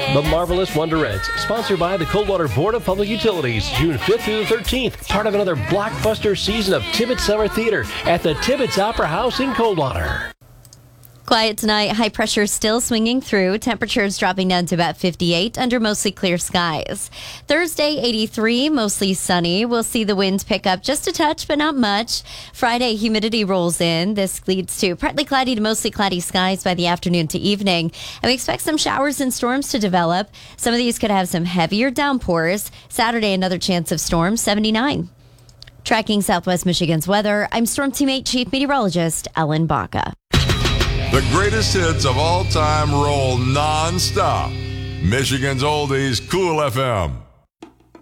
The Marvelous Wonderettes, sponsored by the Coldwater Board of Public Utilities, June 5th through the 13th. Part of another blockbuster season of Tibbetts Summer Theater at the Tibbetts Opera House in Coldwater. Quiet tonight. High pressure still swinging through. Temperatures dropping down to about 58 under mostly clear skies. Thursday, 83, mostly sunny. We'll see the winds pick up just a touch, but not much. Friday, humidity rolls in. This leads to partly cloudy to mostly cloudy skies by the afternoon to evening. And we expect some showers and storms to develop. Some of these could have some heavier downpours. Saturday, another chance of storms, 79. Tracking Southwest Michigan's weather, I'm Storm Team 8 Chief Meteorologist Ellen Baca. The greatest hits of all time roll non-stop. Michigan's Oldies, Cool FM.